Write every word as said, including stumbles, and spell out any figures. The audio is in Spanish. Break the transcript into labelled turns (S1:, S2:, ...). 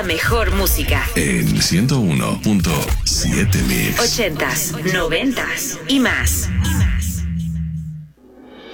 S1: mejor música.
S2: En ciento uno punto siete Mix.
S1: Ochentas, noventas y más.